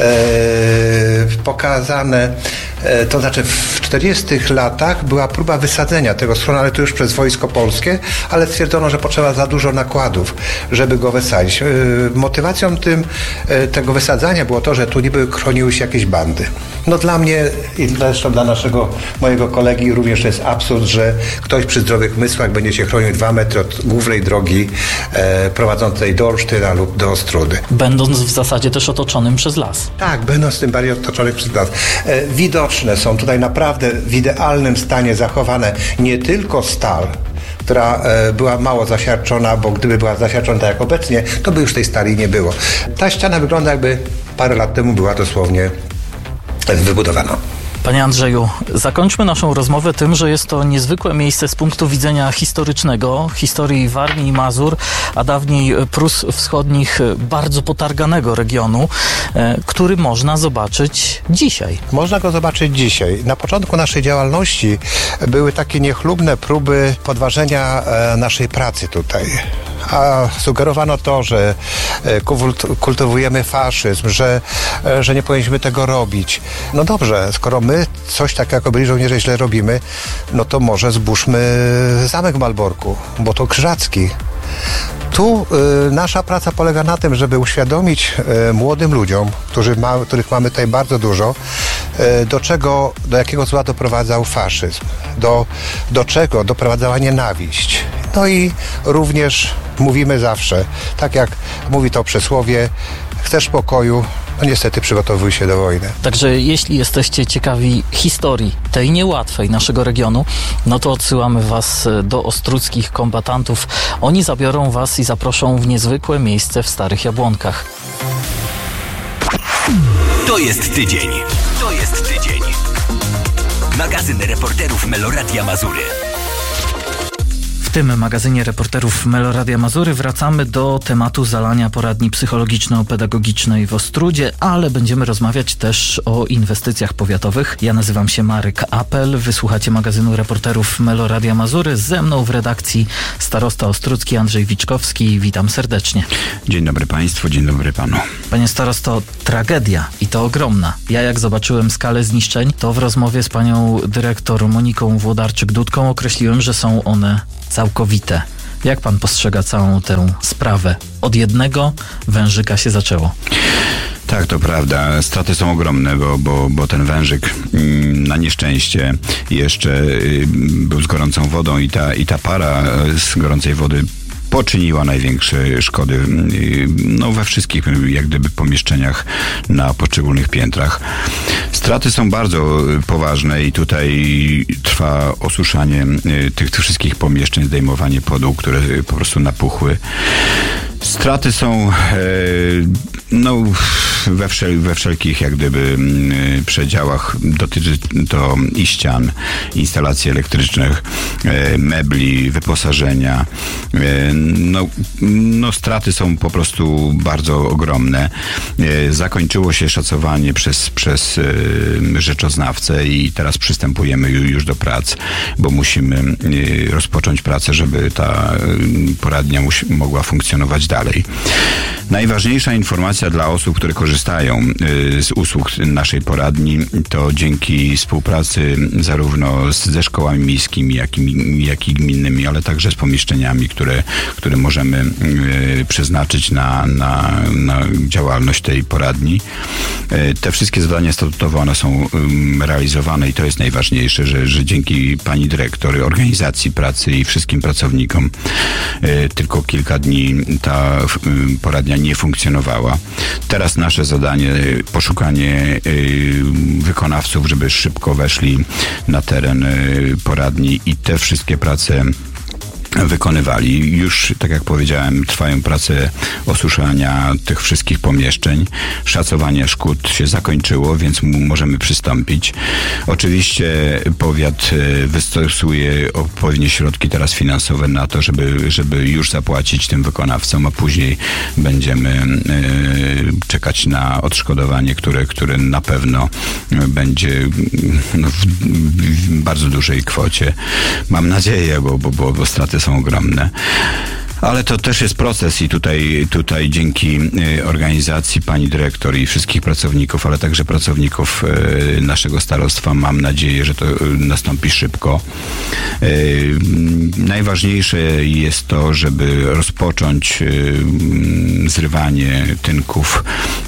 pokazane, to znaczy w 40 latach była próba wysadzenia tego schronu, ale to już przez Wojsko Polskie, ale stwierdzono, że potrzeba za dużo nakładów, żeby go wysadzić. Motywacją tego wysadzania było to, że tu niby chroniły się jakieś bandy. No dla mnie i zresztą dla mojego kolegi również to jest absurd, że ktoś przy zdrowych mysłach będzie się chronił 2 metry od głównej drogi prowadzącej do Olsztyna lub do Ostródy. Będąc w zasadzie też otoczonym przez las. Tak, będąc tym bardziej otoczonym przez las. Widoczne są tutaj naprawdę w idealnym stanie zachowane nie tylko stal, która była mało zasiarczona, bo gdyby była zasiarczona tak jak obecnie, to by już tej stali nie było. Ta ściana wygląda, jakby parę lat temu była dosłownie wybudowana. Panie Andrzeju, zakończmy naszą rozmowę tym, że jest to niezwykłe miejsce z punktu widzenia historycznego, historii Warmii i Mazur, a dawniej Prus Wschodnich, bardzo potarganego regionu, który można zobaczyć dzisiaj. Można go zobaczyć dzisiaj. Na początku naszej działalności były takie niechlubne próby podważenia naszej pracy tutaj. A sugerowano to, że kultywujemy faszyzm, że nie powinniśmy tego robić. No dobrze, skoro my coś tak jako byli żołnierze źle robimy, no to może zburzmy zamek w Malborku, bo to krzyżacki. Tu nasza praca polega na tym, żeby uświadomić młodym ludziom, których mamy tutaj bardzo dużo, do jakiego zła doprowadzał faszyzm, do czego doprowadzała nienawiść. No i również mówimy zawsze, tak jak mówi to przysłowie, chcesz pokoju, no niestety przygotowuj się do wojny. Także jeśli jesteście ciekawi historii tej niełatwej naszego regionu, no to odsyłamy was do ostródzkich kombatantów. Oni zabiorą was i zaproszą w niezwykłe miejsce w Starych Jabłonkach. To jest tydzień. To jest tydzień. Magazyn reporterów Meloradia Mazury. tym magazynie reporterów Meloradia Mazury wracamy do tematu zalania poradni psychologiczno-pedagogicznej w Ostródzie, ale będziemy rozmawiać też o inwestycjach powiatowych. Ja nazywam się Marek Apel, wysłuchacie magazynu reporterów Meloradia Mazury. Ze mną w redakcji starosta ostródzki Andrzej Wiczkowski. Witam serdecznie. Dzień dobry Państwu, dzień dobry Panu. Panie starosto, tragedia i to ogromna. Ja jak zobaczyłem skalę zniszczeń, to w rozmowie z panią dyrektor Moniką Włodarczyk-Dudką określiłem, że są one całkowite. Jak pan postrzega całą tę sprawę? Od jednego wężyka się zaczęło. Tak, to prawda. Straty są ogromne, bo ten wężyk na nieszczęście jeszcze był z gorącą wodą i ta para z gorącej wody poczyniła największe szkody we wszystkich jak gdyby pomieszczeniach na poszczególnych piętrach. Straty są bardzo poważne i tutaj trwa osuszanie tych wszystkich pomieszczeń, zdejmowanie podłóg, które po prostu napuchły. Straty są we wszelkich jak gdyby przedziałach. Dotyczy to i ścian, instalacji elektrycznych, mebli, wyposażenia. Straty są po prostu bardzo ogromne. Zakończyło się szacowanie przez rzeczoznawcę i teraz przystępujemy już do prac, bo musimy rozpocząć pracę, żeby ta poradnia mogła funkcjonować dalej. Najważniejsza informacja dla osób, które korzystają z usług naszej poradni, to dzięki współpracy zarówno ze szkołami miejskimi, jak i gminnymi, ale także z pomieszczeniami, które możemy przeznaczyć na działalność tej poradni. Te wszystkie zadania statutowe, one są realizowane i to jest najważniejsze, że dzięki pani dyrektor, organizacji pracy i wszystkim pracownikom tylko kilka dni ta poradnia nie funkcjonowała. Teraz nasze zadanie, poszukanie wykonawców, żeby szybko weszli na teren poradni i te wszystkie prace wykonywali. Już, tak jak powiedziałem, trwają prace osuszania tych wszystkich pomieszczeń. Szacowanie szkód się zakończyło, więc możemy przystąpić. Oczywiście powiat wystosuje odpowiednie środki teraz finansowe na to, żeby już zapłacić tym wykonawcom, a później będziemy czekać na odszkodowanie, które na pewno będzie w bardzo dużej kwocie. Mam nadzieję, bo straty są ogromne. Ale to też jest proces i tutaj dzięki organizacji pani dyrektor i wszystkich pracowników, ale także pracowników naszego starostwa mam nadzieję, że to nastąpi szybko. Najważniejsze jest to, żeby rozpocząć zrywanie tynków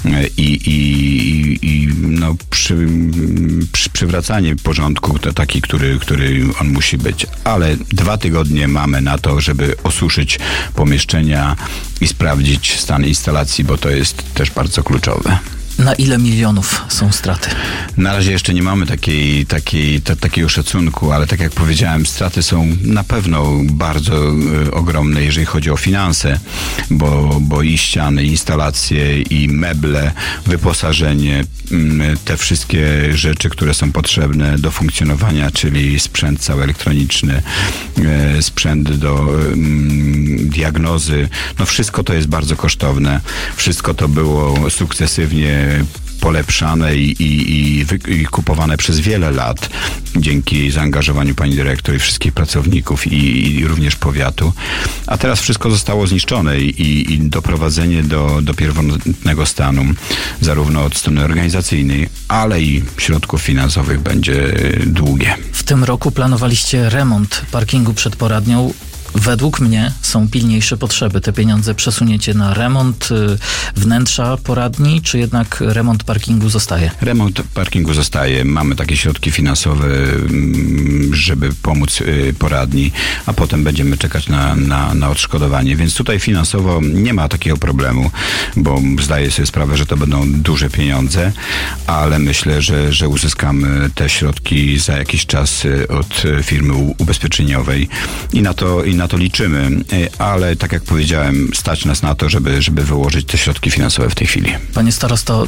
i przywracanie porządku taki, który on musi być. Ale 2 tygodnie mamy na to, żeby osuszyć pomieszczenia i sprawdzić stan instalacji, bo to jest też bardzo kluczowe. Na ile milionów są straty? Na razie jeszcze nie mamy takiego szacunku, ale tak jak powiedziałem, straty są na pewno bardzo ogromne, jeżeli chodzi o finanse, bo i ściany, instalacje, i meble, wyposażenie, te wszystkie rzeczy, które są potrzebne do funkcjonowania, czyli sprzęt cały elektroniczny, sprzęt do diagnozy, wszystko to jest bardzo kosztowne. Wszystko to było sukcesywnie polepszane i kupowane przez wiele lat dzięki zaangażowaniu pani dyrektor i wszystkich pracowników i również powiatu. A teraz wszystko zostało zniszczone i doprowadzenie do pierwotnego stanu zarówno od strony organizacyjnej, ale i środków finansowych będzie długie. W tym roku planowaliście remont parkingu przed poradnią. Według mnie są pilniejsze potrzeby. Te pieniądze przesuniecie na remont wnętrza poradni, czy jednak remont parkingu zostaje? Remont parkingu zostaje. Mamy takie środki finansowe, żeby pomóc poradni, a potem będziemy czekać na odszkodowanie. Więc tutaj finansowo nie ma takiego problemu, bo zdaję sobie sprawę, że to będą duże pieniądze, ale myślę, że uzyskamy te środki za jakiś czas od firmy ubezpieczeniowej i na to liczymy, ale tak jak powiedziałem, stać nas na to, żeby wyłożyć te środki finansowe w tej chwili. Panie starosto,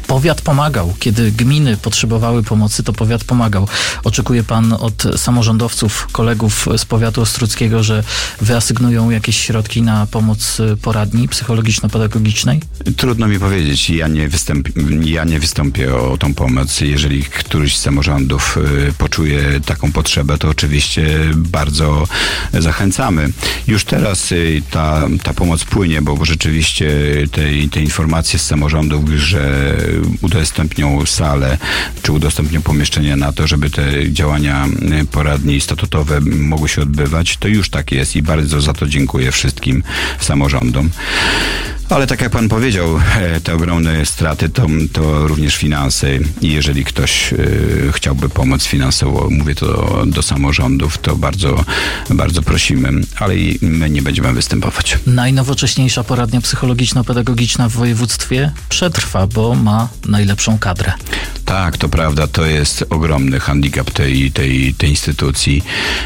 Powiat pomagał. Kiedy gminy potrzebowały pomocy, to powiat pomagał. Oczekuje pan od samorządowców, kolegów z powiatu ostródzkiego, że wyasygnują jakieś środki na pomoc poradni psychologiczno-pedagogicznej? Trudno mi powiedzieć. Ja nie wystąpię o tą pomoc. Jeżeli któryś z samorządów poczuje taką potrzebę, to oczywiście bardzo zachęcamy. Już teraz ta pomoc płynie, bo rzeczywiście te informacje z samorządów, że udostępnią salę, czy udostępnią pomieszczenia na to, żeby te działania poradni statutowe mogły się odbywać, to już tak jest i bardzo za to dziękuję wszystkim samorządom. Ale tak jak pan powiedział, te ogromne straty to również finanse i jeżeli ktoś chciałby pomóc finansowo, mówię to do samorządów, to bardzo, bardzo prosimy, ale i my nie będziemy występować. Najnowocześniejsza poradnia psychologiczno-pedagogiczna w województwie przetrwa, bo ma najlepszą kadrę. Tak, to prawda, to jest ogromny handicap tej instytucji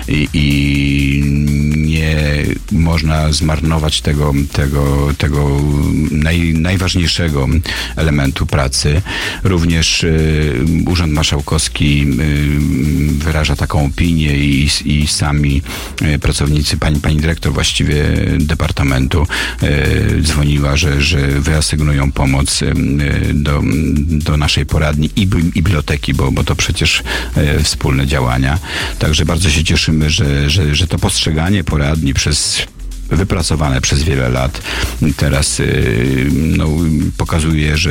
i nie można zmarnować tego najważniejszego elementu pracy. Również Urząd Marszałkowski wyraża taką opinię i sami pracownicy, pani dyrektor właściwie departamentu dzwoniła, że wyasygnują pomoc do naszej poradni i biblioteki, bo to przecież wspólne działania. Także bardzo się cieszymy, że to postrzeganie poradni wypracowane przez wiele lat teraz pokazuje,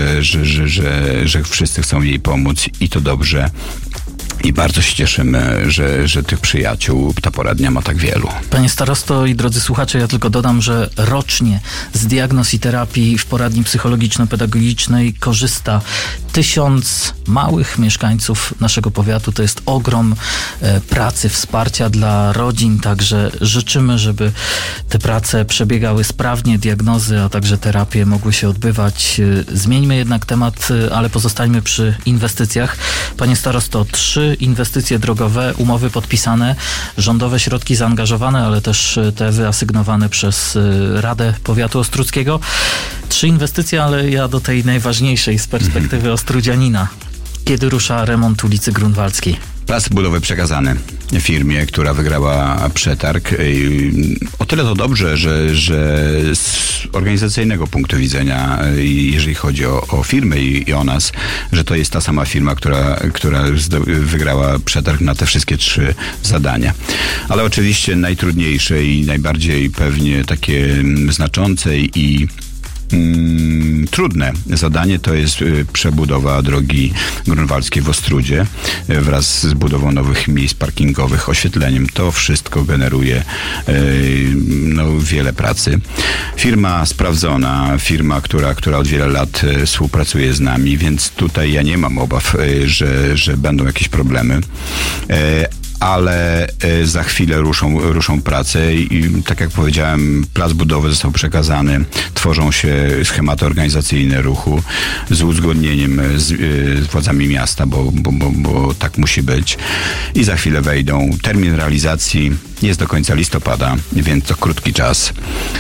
że wszyscy chcą jej pomóc i to dobrze. I bardzo się cieszymy, że tych przyjaciół ta poradnia ma tak wielu. Panie starosto i drodzy słuchacze, ja tylko dodam, że rocznie z diagnoz i terapii w poradni psychologiczno-pedagogicznej korzysta 1000 małych mieszkańców naszego powiatu. To jest ogrom pracy, wsparcia dla rodzin, także życzymy, żeby te prace przebiegały sprawnie, diagnozy, a także terapie mogły się odbywać. Zmieńmy jednak temat, ale pozostańmy przy inwestycjach. Panie starosto, 3 inwestycje drogowe, umowy podpisane, rządowe środki zaangażowane, ale też te wyasygnowane przez Radę Powiatu Ostródzkiego. 3 inwestycje, ale ja do tej najważniejszej z perspektywy ostrudzianina. Kiedy rusza remont ulicy Grunwaldzkiej? Plac budowy przekazany firmie, która wygrała przetarg. O tyle to dobrze, że z organizacyjnego punktu widzenia, jeżeli chodzi o firmę i o nas, że to jest ta sama firma, która wygrała przetarg na te wszystkie 3 zadania. Ale oczywiście najtrudniejsze i najbardziej pewnie takie znaczące i trudne zadanie to jest przebudowa drogi grunwaldzkiej w Ostródzie wraz z budową nowych miejsc parkingowych, oświetleniem. To wszystko generuje wiele pracy. Firma sprawdzona, firma, która od wielu lat współpracuje z nami, więc tutaj ja nie mam obaw, że będą jakieś problemy. Ale za chwilę ruszą prace i tak jak powiedziałem, plac budowy został przekazany, tworzą się schematy organizacyjne ruchu z uzgodnieniem z władzami miasta, bo tak musi być i za chwilę wejdą. Termin realizacji jest do końca listopada, więc to krótki czas.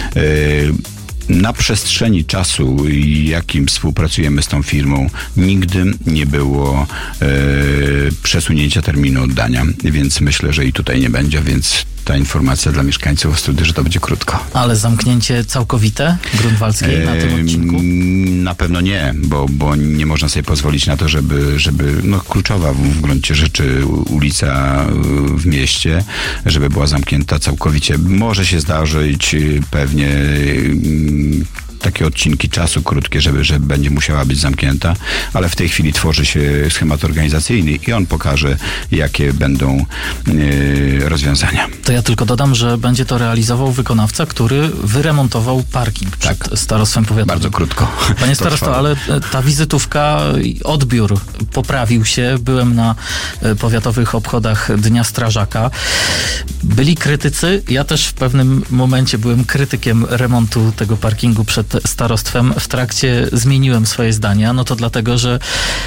Na przestrzeni czasu, jakim współpracujemy z tą firmą, nigdy nie było przesunięcia terminu oddania, więc myślę, że i tutaj nie będzie, więc ta informacja dla mieszkańców Ostródy, że to będzie krótko. Ale zamknięcie całkowite Grunwaldzkiej na tym odcinku? Na pewno nie, bo nie można sobie pozwolić na to, żeby kluczowa w gruncie rzeczy ulica w mieście, żeby była zamknięta całkowicie. Może się zdarzyć pewnie takie odcinki czasu krótkie, że będzie musiała być zamknięta, ale w tej chwili tworzy się schemat organizacyjny i on pokaże, jakie będą rozwiązania. To ja tylko dodam, że będzie to realizował wykonawca, który wyremontował parking przed starostwem powiatowym. Bardzo krótko. Panie starosto, ale ta wizytówka, odbiór poprawił się. Byłem na powiatowych obchodach Dnia Strażaka. Byli krytycy. Ja też w pewnym momencie byłem krytykiem remontu tego parkingu przed starostwem. W trakcie zmieniłem swoje zdania. No to dlatego, że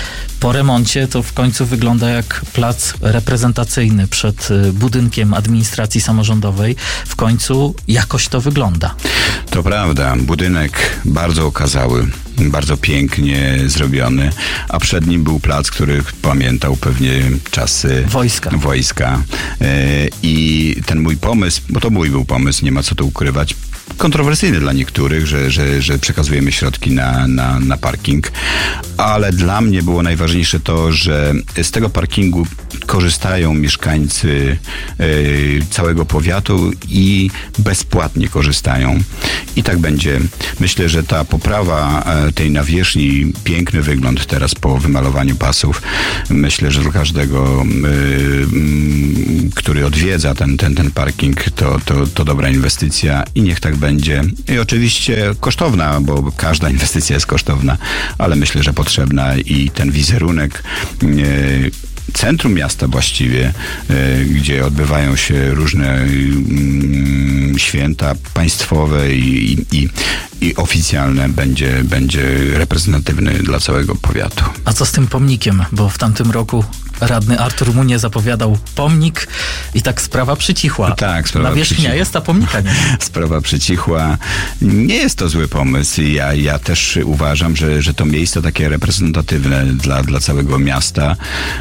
Po remoncie to w końcu wygląda jak plac reprezentacyjny przed budynkiem administracji samorządowej. W końcu jakoś to wygląda. To prawda, budynek bardzo okazały, bardzo pięknie zrobiony, a przed nim był plac, który pamiętał pewnie czasy wojska. I ten mój pomysł, bo to mój był pomysł, nie ma co tu ukrywać, kontrowersyjny dla niektórych, że przekazujemy środki na parking, ale dla mnie było najważniejsze to, że z tego parkingu korzystają mieszkańcy całego powiatu i bezpłatnie korzystają. I tak będzie. Myślę, że ta poprawa tej nawierzchni, piękny wygląd teraz po wymalowaniu pasów, myślę, że dla każdego, który odwiedza ten parking, to dobra inwestycja i niech tak będzie. I oczywiście kosztowna, bo każda inwestycja jest kosztowna, ale myślę, że potrzebna i ten wizerunek centrum miasta właściwie, gdzie odbywają się różne święta państwowe i oficjalne, będzie reprezentatywny dla całego powiatu. A co z tym pomnikiem? Bo w tamtym roku radny Artur Munie zapowiadał pomnik i tak sprawa przycichła. Tak, sprawa nawierzchnia przycichła. jest, a pomnika nie. Sprawa przycichła. Nie jest to zły pomysł. Ja też uważam, że to miejsce takie reprezentatywne dla całego miasta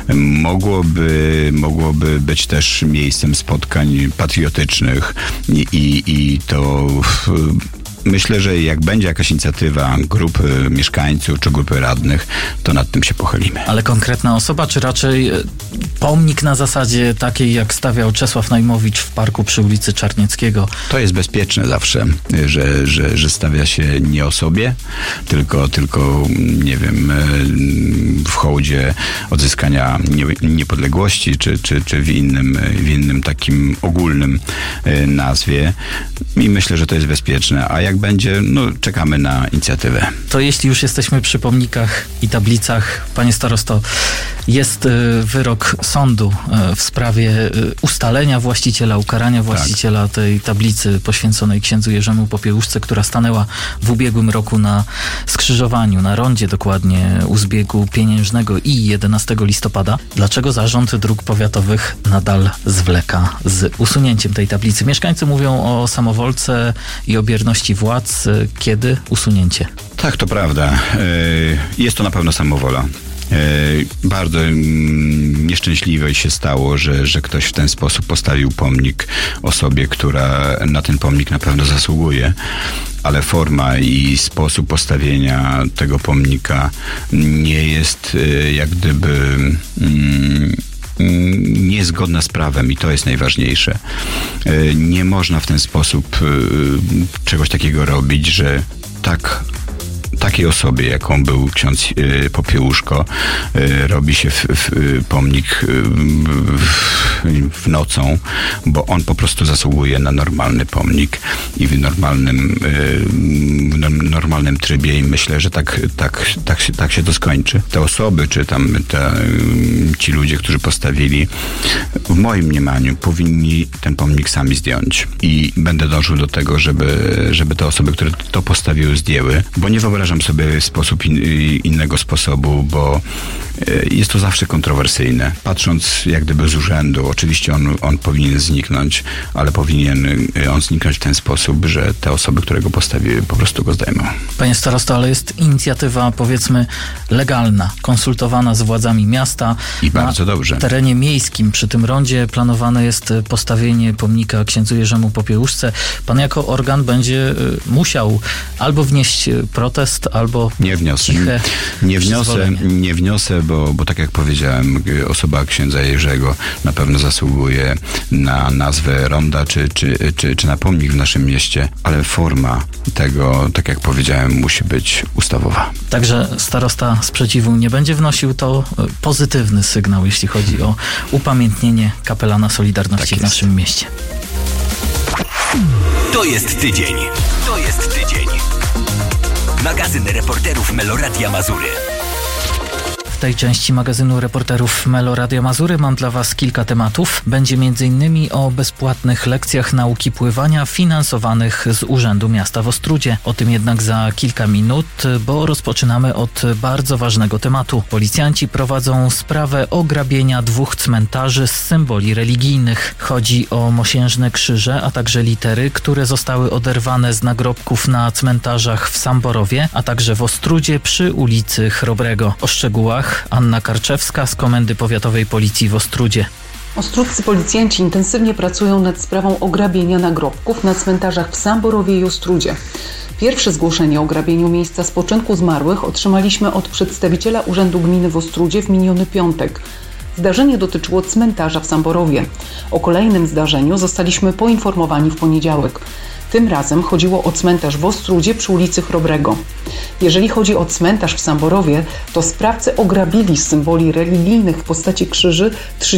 mogłoby być też miejscem spotkań patriotycznych i to myślę, że jak będzie jakaś inicjatywa grupy mieszkańców czy grupy radnych, to nad tym się pochylimy. Ale konkretna osoba, czy raczej pomnik na zasadzie takiej, jak stawiał Czesław Najmowicz w parku przy ulicy Czarnieckiego? To jest bezpieczne zawsze, że stawia się nie osobie, tylko nie wiem, w hołdzie odzyskania niepodległości, czy w innym takim ogólnym nazwie. I myślę, że to jest bezpieczne. A jak będzie, czekamy na inicjatywę. To jeśli już jesteśmy przy pomnikach i tablicach, panie starosto, jest wyrok sądu w sprawie ustalenia właściciela, ukarania właściciela tej tablicy poświęconej księdzu Jerzemu Popiełuszce, która stanęła w ubiegłym roku na skrzyżowaniu, na rondzie dokładnie u zbiegu Pieniężnego i 11 listopada. Dlaczego Zarząd Dróg Powiatowych nadal zwleka z usunięciem tej tablicy? Mieszkańcy mówią o samowolce i o bierności władz. Kiedy usunięcie? Tak, to prawda. Jest to na pewno samowola. Bardzo nieszczęśliwe się stało, że ktoś w ten sposób postawił pomnik osobie, która na ten pomnik na pewno zasługuje, ale forma i sposób postawienia tego pomnika nie jest jak gdyby niezgodna z prawem i to jest najważniejsze. Nie można w ten sposób czegoś takiego robić, że takiej osobie, jaką był ksiądz Popiełuszko, robi się pomnik w nocą, bo on po prostu zasługuje na normalny pomnik i w normalnym trybie i myślę, że tak się to skończy. Te osoby, czy tam ci ludzie, którzy postawili, w moim mniemaniu powinni ten pomnik sami zdjąć i będę dążył do tego, żeby te osoby, które to postawiły, zdjęły, bo nie wyobrażam sobie innego sposobu, bo jest to zawsze kontrowersyjne. Patrząc jak gdyby z urzędu, oczywiście on powinien zniknąć, ale powinien on zniknąć w ten sposób, że te osoby, które go postawiły, po prostu go zdejmą. Panie starosto, ale jest inicjatywa, powiedzmy, legalna, konsultowana z władzami miasta. I bardzo dobrze. W terenie miejskim przy tym rondzie planowane jest postawienie pomnika księdzu Jerzemu Popiełuszce. Pan jako organ będzie musiał albo wnieść protest, albo nie wniosę. Nie wniosę, bo tak jak powiedziałem, osoba księdza Jerzego na pewno zasługuje na nazwę ronda czy na pomnik w naszym mieście, ale forma tego, tak jak powiedziałem, musi być ustawowa. Także starosta sprzeciwu nie będzie wnosił, to pozytywny sygnał, jeśli chodzi o upamiętnienie kapelana Solidarności w naszym mieście. To jest tydzień. To jest tydzień. Magazyn reporterów Meloradia Mazury. tej części magazynu reporterów Melo Radia Mazury mam dla Was kilka tematów. Będzie m.in. o bezpłatnych lekcjach nauki pływania finansowanych z Urzędu Miasta w Ostródzie. O tym jednak za kilka minut, bo rozpoczynamy od bardzo ważnego tematu. Policjanci prowadzą sprawę ograbienia 2 cmentarzy z symboli religijnych. Chodzi o mosiężne krzyże, a także litery, które zostały oderwane z nagrobków na cmentarzach w Samborowie, a także w Ostródzie przy ulicy Chrobrego. O szczegółach Anna Karczewska z Komendy Powiatowej Policji w Ostródzie. Ostródzcy policjanci intensywnie pracują nad sprawą ograbienia nagrobków na cmentarzach w Samborowie i Ostródzie. Pierwsze zgłoszenie o ograbieniu miejsca spoczynku zmarłych otrzymaliśmy od przedstawiciela Urzędu Gminy w Ostródzie w miniony piątek. Zdarzenie dotyczyło cmentarza w Samborowie. O kolejnym zdarzeniu zostaliśmy poinformowani w poniedziałek. Tym razem chodziło o cmentarz w Ostródzie przy ulicy Chrobrego. Jeżeli chodzi o cmentarz w Samborowie, to sprawcy ograbili z symboli religijnych w postaci krzyży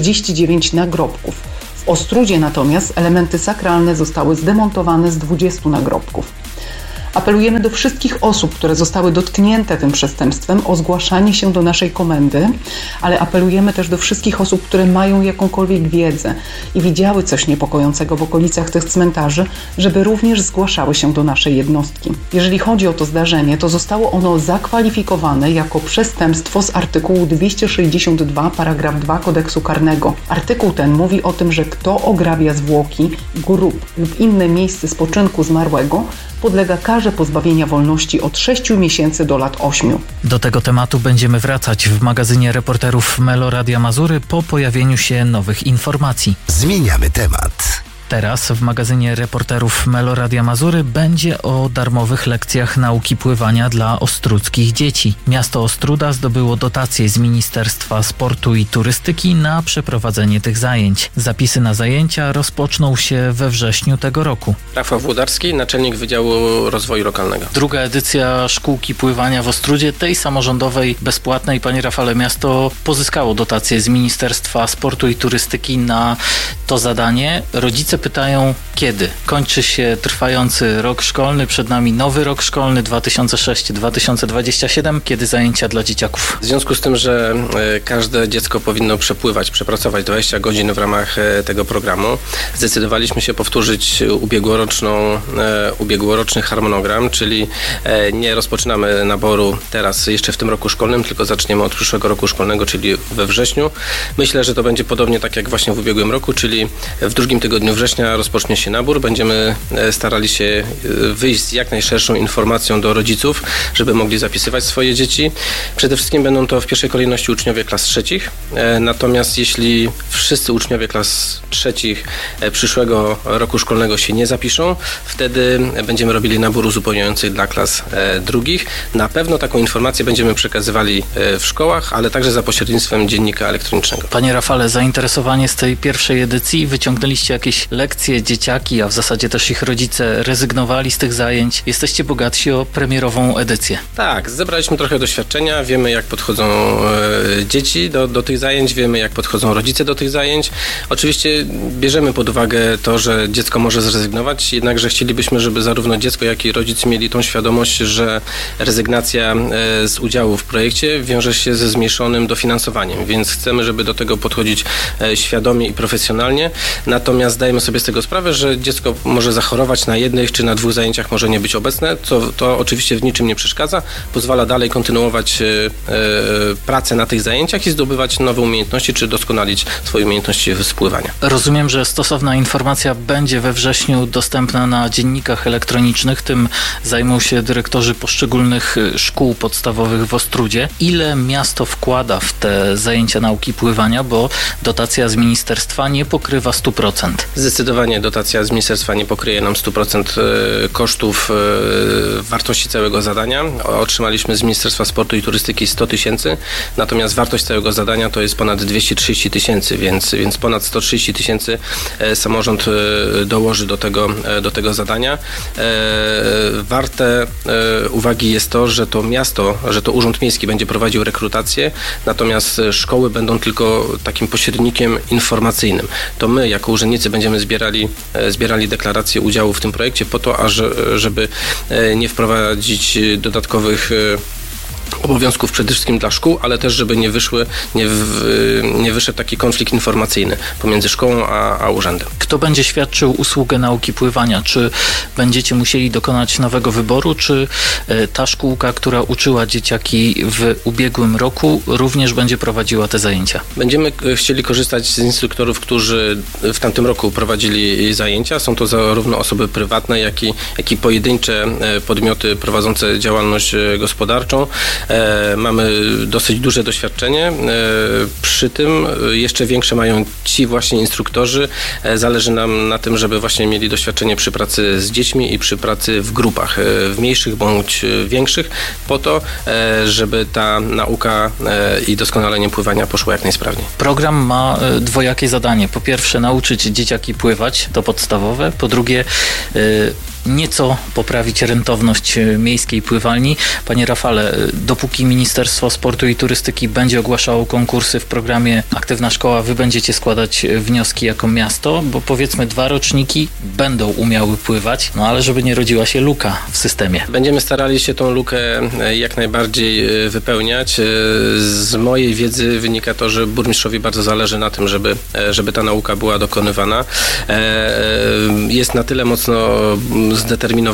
39 nagrobków. W Ostródzie natomiast elementy sakralne zostały zdemontowane z 20 nagrobków. Apelujemy do wszystkich osób, które zostały dotknięte tym przestępstwem, o zgłaszanie się do naszej komendy, ale apelujemy też do wszystkich osób, które mają jakąkolwiek wiedzę i widziały coś niepokojącego w okolicach tych cmentarzy, żeby również zgłaszały się do naszej jednostki. Jeżeli chodzi o to zdarzenie, to zostało ono zakwalifikowane jako przestępstwo z artykułu 262 paragraf 2 Kodeksu Karnego. Artykuł ten mówi o tym, że kto ograbia zwłoki, grób lub inne miejsce spoczynku zmarłego, podlega karze pozbawienia wolności od 6 miesięcy do lat 8. Do tego tematu będziemy wracać w magazynie reporterów Melo Radia Mazury po pojawieniu się nowych informacji. Zmieniamy temat. Teraz w magazynie reporterów Melo Radia Mazury będzie o darmowych lekcjach nauki pływania dla ostródzkich dzieci. Miasto Ostróda zdobyło dotację z Ministerstwa Sportu i Turystyki na przeprowadzenie tych zajęć. Zapisy na zajęcia rozpoczną się we wrześniu tego roku. Rafał Włodarski, naczelnik Wydziału Rozwoju Lokalnego. Druga edycja szkółki pływania w Ostródzie, tej samorządowej, bezpłatnej. Panie Rafale, miasto pozyskało dotację z Ministerstwa Sportu i Turystyki na to zadanie. Rodzice pytają, kiedy kończy się trwający rok szkolny, przed nami nowy rok szkolny 2006-2027, kiedy zajęcia dla dzieciaków? W związku z tym, że każde dziecko powinno przepracować 20 godzin w ramach tego programu, zdecydowaliśmy się powtórzyć ubiegłoroczny harmonogram, czyli nie rozpoczynamy naboru teraz jeszcze w tym roku szkolnym, tylko zaczniemy od przyszłego roku szkolnego, czyli we wrześniu. Myślę, że to będzie podobnie tak jak właśnie w ubiegłym roku, czyli w drugim tygodniu września rozpocznie się nabór. Będziemy starali się wyjść z jak najszerszą informacją do rodziców, żeby mogli zapisywać swoje dzieci. Przede wszystkim będą to w pierwszej kolejności uczniowie klas trzecich. Natomiast jeśli wszyscy uczniowie klas trzecich przyszłego roku szkolnego się nie zapiszą, wtedy będziemy robili nabór uzupełniający dla klas drugich. Na pewno taką informację będziemy przekazywali w szkołach, ale także za pośrednictwem dziennika elektronicznego. Panie Rafale, zainteresowanie z tej pierwszej edycji, wyciągnęliście jakieś lekcje, dzieciaki, a w zasadzie też ich rodzice rezygnowali z tych zajęć. Jesteście bogatsi o premierową edycję. Tak, zebraliśmy trochę doświadczenia, wiemy jak podchodzą dzieci do tych zajęć, wiemy jak podchodzą rodzice do tych zajęć. Oczywiście bierzemy pod uwagę to, że dziecko może zrezygnować, jednakże chcielibyśmy, żeby zarówno dziecko, jak i rodzic mieli tą świadomość, że rezygnacja z udziału w projekcie wiąże się ze zmniejszonym dofinansowaniem, więc chcemy, żeby do tego podchodzić świadomie i profesjonalnie. Natomiast zdajemy sobie z tego sprawę, że dziecko może zachorować na jednych czy na 2 zajęciach, może nie być obecne, to oczywiście w niczym nie przeszkadza, pozwala dalej kontynuować pracę na tych zajęciach i zdobywać nowe umiejętności, czy doskonalić swoje umiejętności spływania. Rozumiem, że stosowna informacja będzie we wrześniu dostępna na dziennikach elektronicznych, tym zajmą się dyrektorzy poszczególnych szkół podstawowych w Ostródzie. Ile miasto wkłada w te zajęcia nauki pływania, bo dotacja z ministerstwa nie pokrywa 100%? Zdecydowanie dotacja z ministerstwa nie pokryje nam 100% kosztów wartości całego zadania. Otrzymaliśmy z Ministerstwa Sportu i Turystyki 100 000, natomiast wartość całego zadania to jest ponad 230 000, więc ponad 130 000 samorząd dołoży do tego zadania. Warte uwagi jest to, że to miasto, że to Urząd Miejski będzie prowadził rekrutację, natomiast szkoły będą tylko takim pośrednikiem informacyjnym. To my jako urzędnicy będziemy zbierali deklaracje udziału w tym projekcie po to, żeby nie wprowadzić dodatkowych obowiązków przede wszystkim dla szkół, ale też, żeby nie wyszedł taki konflikt informacyjny pomiędzy szkołą a urzędem. Kto będzie świadczył usługę nauki pływania? Czy będziecie musieli dokonać nowego wyboru, czy ta szkółka, która uczyła dzieciaki w ubiegłym roku, również będzie prowadziła te zajęcia? Będziemy chcieli korzystać z instruktorów, którzy w tamtym roku prowadzili zajęcia. Są to zarówno osoby prywatne, jak i pojedyncze podmioty prowadzące działalność gospodarczą. Mamy dosyć duże doświadczenie. Przy tym jeszcze większe mają ci właśnie instruktorzy. Zależy nam na tym, żeby właśnie mieli doświadczenie przy pracy z dziećmi i przy pracy w grupach, w mniejszych bądź większych, po to, żeby ta nauka i doskonalenie pływania poszło jak najsprawniej. Program ma dwojakie zadanie. Po pierwsze, nauczyć dzieciaki pływać, to podstawowe. Po drugie, nieco poprawić rentowność miejskiej pływalni. Panie Rafale, dopóki Ministerstwo Sportu i Turystyki będzie ogłaszało konkursy w programie Aktywna Szkoła, wy będziecie składać wnioski jako miasto, bo powiedzmy 2 roczniki będą umiały pływać, no ale żeby nie rodziła się luka w systemie. Będziemy starali się tą lukę jak najbardziej wypełniać. Z mojej wiedzy wynika to, że burmistrzowi bardzo zależy na tym, żeby ta nauka była dokonywana. Jest na tyle mocno zdeterminowany